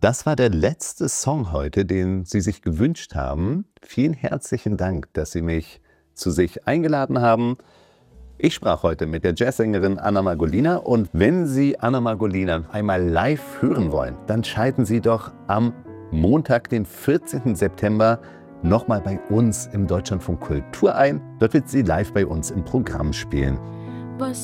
Das war der letzte Song heute, den Sie sich gewünscht haben. Vielen herzlichen Dank, dass Sie mich zu sich eingeladen haben. Ich sprach heute mit der Jazzsängerin Anna Margolina, und wenn Sie Anna Margolina einmal live hören wollen, dann schalten Sie doch am Montag, den 14. September, nochmal bei uns im Deutschlandfunk Kultur ein. Dort wird sie live bei uns im Programm spielen.